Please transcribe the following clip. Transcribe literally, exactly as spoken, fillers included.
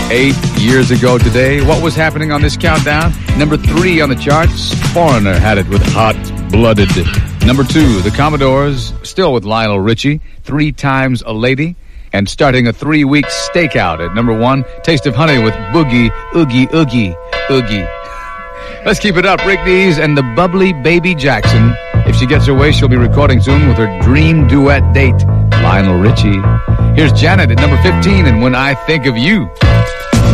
Eight years ago today, what was happening on this countdown? Number three on the charts, Foreigner had it with Hot Blooded. Number two, the Commodores, still with Lionel Richie, Three Times a Lady. And starting a three-week stakeout at number one, Taste of Honey with Boogie, Oogie, Oogie, Oogie. Let's keep it up. Rick Dees and the bubbly Baby Jackson. If she gets her way, she'll be recording soon with her dream duet date, Lionel Richie. Here's Janet at number fifteen, and When I Think of You.